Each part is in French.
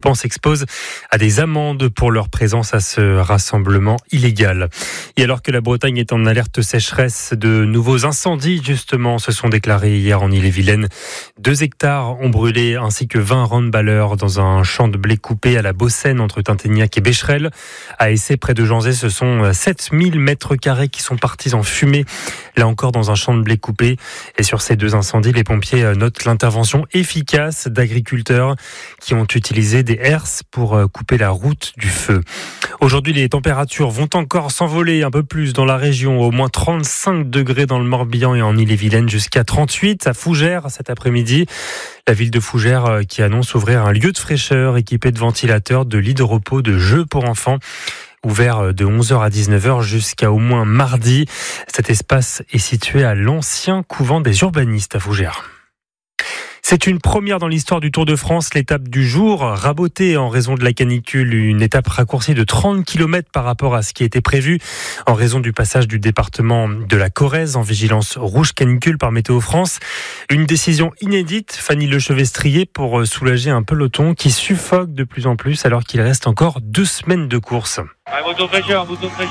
participants s'exposent à des amendes pour leur présence à ce rassemblement illégal. Et alors que la Bretagne est en alerte sécheresse, de nouveaux incendies justement se sont déclarés hier en Ille-et-Vilaine. 2 hectares ont brûlé ainsi que 20 roundballers dans un champ de blé coupé à la Bossène entre Tinténiac et Becherel. À Essé, près de Janzé, ce sont 7000 mètres carrés qui sont partis en fumée. Là encore dans un champ de blé coupé. Et sur ces 2 incendies, les pompiers notent l'intervention efficace d'agriculteurs qui ont utilisé des herses pour couper la route du feu. Aujourd'hui, les températures vont encore s'envoler un peu plus dans la région. Au moins 35 degrés dans le Morbihan et en Ille-et-Vilaine, jusqu'à 38 à Fougères cet après-midi. La ville de Fougères qui annonce ouvrir un lieu de fraîcheur équipé de ventilateurs, de lits de repos, de jeux pour enfants. Ouvert de 11h à 19h jusqu'à au moins mardi. Cet espace est situé à l'ancien couvent des urbanistes à Fougères. C'est une première dans l'histoire du Tour de France. L'étape du jour, rabotée en raison de la canicule, une étape raccourcie de 30 km par rapport à ce qui était prévu en raison du passage du département de la Corrèze en vigilance rouge canicule par Météo France. Une décision inédite, Fanny Lechevestrier, pour soulager un peloton qui suffoque de plus en plus alors qu'il reste encore 2 semaines de course. Moto fraîcheur.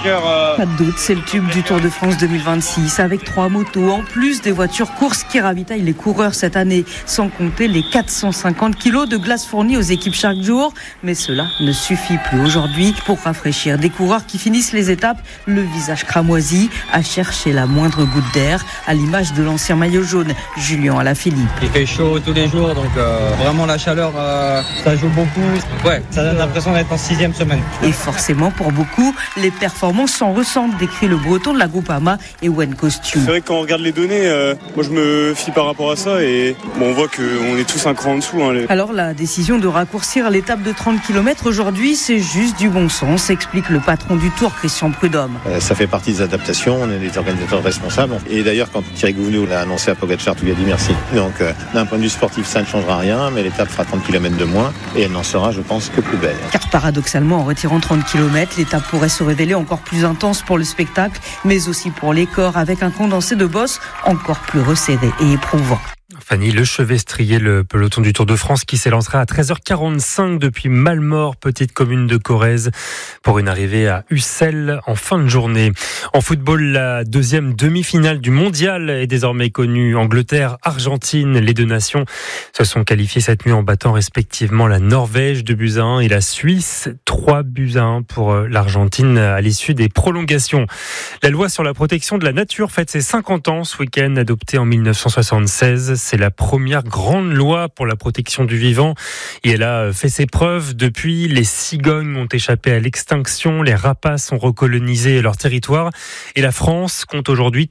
Pas de doute, c'est le tube du Tour de France 2026 avec 3 motos en plus des voitures courses qui ravitaillent les coureurs cette année, sans compter les 450 kilos de glace fournis aux équipes chaque jour. Mais cela ne suffit plus aujourd'hui pour rafraîchir des coureurs qui finissent les étapes, le visage cramoisi, à chercher la moindre goutte d'air, à l'image de l'ancien maillot jaune, Julien Alaphilippe. Il fait chaud tous les jours, donc vraiment la chaleur, ça joue beaucoup. Ouais, ça donne l'impression d'être en 6e semaine. Et forcément, pour beaucoup, les performances s'en ressentent, décrit le breton de la Groupama et One Costume. C'est vrai que quand on regarde les données, moi je me fie par rapport à ça et on voit qu'on est tous un cran en dessous. Alors la décision de raccourcir l'étape de 30 km aujourd'hui, c'est juste du bon sens, explique le patron du Tour, Christian Prudhomme. Ça fait partie des adaptations, on est des organisateurs responsables. Et d'ailleurs, quand Thierry Gouvenou l'a annoncé à Pogacar, tout lui a dit merci. Donc d'un point de vue sportif, ça ne changera rien, mais l'étape fera 30 km de moins et elle n'en sera, je pense, que plus belle. Car paradoxalement, en retirant 30 km, l'étape pourrait se révéler encore plus intense pour le spectacle, mais aussi pour les corps, avec un condensé de bosses encore plus resserré et éprouvant. Fanny Lechevestrier, le peloton du Tour de France qui s'élancera à 13h45 depuis Malmort, petite commune de Corrèze, pour une arrivée à Ussel en fin de journée. En football, la 2e demi-finale du mondial est désormais connue. Angleterre, Argentine, les 2 nations se sont qualifiées cette nuit en battant respectivement la Norvège 2-1 et la Suisse 3-1 pour l'Argentine à l'issue des prolongations. La loi sur la protection de la nature fête ses 50 ans ce week-end, adoptée en 1976. C'est la première grande loi pour la protection du vivant et elle a fait ses preuves. Depuis, les cigognes ont échappé à l'extinction, les rapaces ont recolonisé leur territoire et la France compte aujourd'hui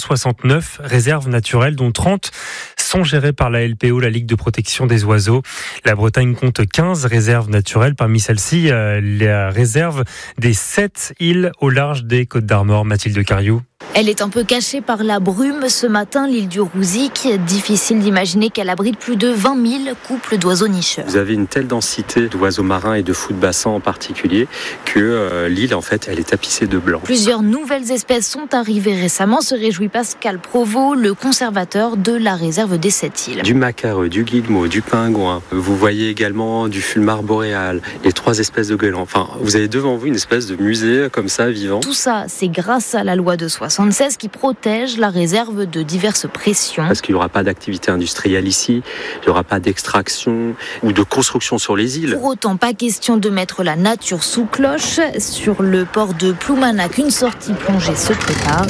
369 réserves naturelles, dont 30 sont gérées par la LPO, la Ligue de protection des oiseaux. La Bretagne compte 15 réserves naturelles. Parmi celles-ci, la réserve des 7 îles au large des Côtes d'Armor. Mathilde Cariou. Elle est un peu cachée par la brume ce matin, l'île du Rouzic. Difficile d'imaginer qu'elle abrite plus de 20 000 couples d'oiseaux nicheurs. Vous avez une telle densité d'oiseaux marins et de fous de bassin en particulier que l'île, en fait, elle est tapissée de blanc. Plusieurs nouvelles espèces sont arrivées récemment, se réjouit Pascal Provost, le conservateur de la réserve des 7 îles. Du macareux, du guillemot, du pingouin. Vous voyez également du fulmar boréal, les 3 espèces de goélands. Enfin, vous avez devant vous une espèce de musée comme ça, vivant. Tout ça, c'est grâce à la loi de 76 qui protège la réserve de diverses pressions. Parce qu'il n'y aura pas d'activité industrielle ici, il n'y aura pas d'extraction ou de construction sur les îles. Pour autant, pas question de mettre la nature sous cloche. Sur le port de Ploumanac, une sortie plongée se prépare.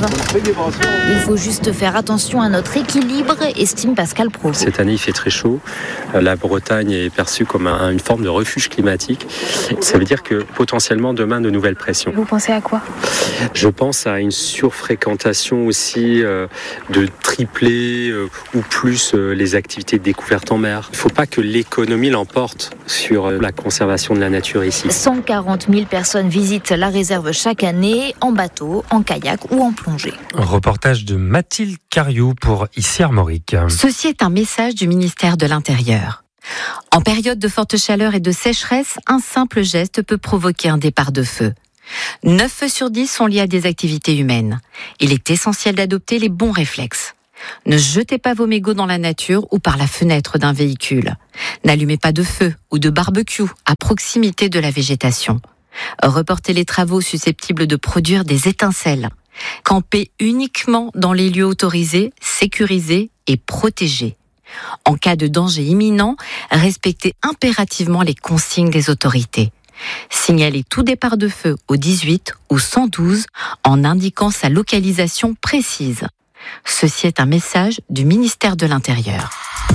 Il faut juste faire attention à notre équilibre, estime Pascal Provost. Cette année, il fait très chaud. La Bretagne est perçue comme une forme de refuge climatique. Ça veut dire que potentiellement demain, de nouvelles pressions. Vous pensez à quoi ? Je pense à une surfréquentation aussi de tripler ou plus les activités de découverte en mer. Il ne faut pas que l'économie l'emporte sur la conservation de la nature ici. 140 000 personnes visitent la réserve chaque année, en bateau, en kayak ou en plongée. Un reportage de Mathilde Cariou pour Ici Armorique. Ceci est un message du ministère de l'Intérieur. En période de forte chaleur et de sécheresse, un simple geste peut provoquer un départ de feu. 9 feux sur 10 sont liés à des activités humaines. Il est essentiel d'adopter les bons réflexes. Ne jetez pas vos mégots dans la nature ou par la fenêtre d'un véhicule. N'allumez pas de feu ou de barbecue à proximité de la végétation. Reportez les travaux susceptibles de produire des étincelles. Campez uniquement dans les lieux autorisés, sécurisés et protégés. En cas de danger imminent, respectez impérativement les consignes des autorités. Signalez tout départ de feu au 18 ou 112 en indiquant sa localisation précise. Ceci est un message du ministère de l'Intérieur.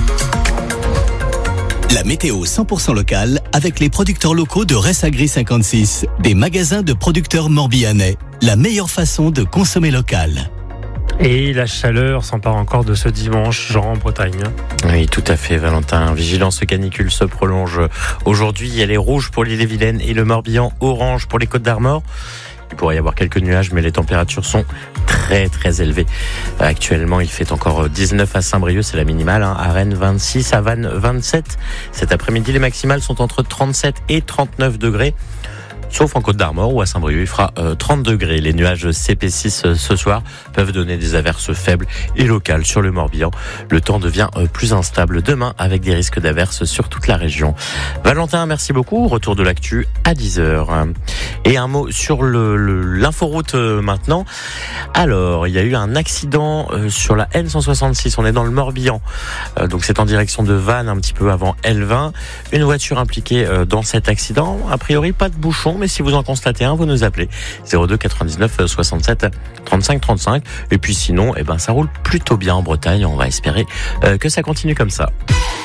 La météo 100% locale avec les producteurs locaux de Ressagri 56, des magasins de producteurs morbihanais. La meilleure façon de consommer local. Et la chaleur s'empare encore de ce dimanche, Jean, en Bretagne. Oui, tout à fait, Valentin. Vigilance canicule se prolonge aujourd'hui. Elle est rouge pour l'Ille-et-Vilaine et le Morbihan, orange pour les Côtes-d'Armor. Il pourrait y avoir quelques nuages, mais les températures sont très très élevées. Actuellement, il fait encore 19 à Saint-Brieuc, c'est la minimale. À Rennes, 26, à Vannes, 27. Cet après-midi, les maximales sont entre 37 et 39 degrés. Sauf en Côte-d'Armor où à Saint-Brieuc il fera 30 degrés. Les nuages CP6 ce soir peuvent donner des averses faibles et locales sur le Morbihan. Le temps devient plus instable demain avec des risques d'averses sur toute la région. Valentin, merci beaucoup. Retour de l'actu à 10h. Et un mot sur l'inforoute maintenant. Alors, il y a eu un accident sur la N166. On est dans le Morbihan. Donc c'est en direction de Vannes, un petit peu avant L20. Une voiture impliquée dans cet accident. A priori, pas de bouchon. Mais si vous en constatez un, vous nous appelez 02 99 67 35 35. Et puis sinon, ça roule plutôt bien en Bretagne. On va espérer que ça continue comme ça.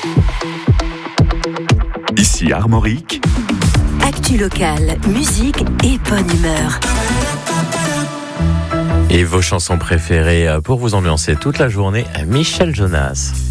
Ici Armorique. Actu locale, musique et bonne humeur. Et vos chansons préférées pour vous ambiancer toute la journée, Michel Jonas.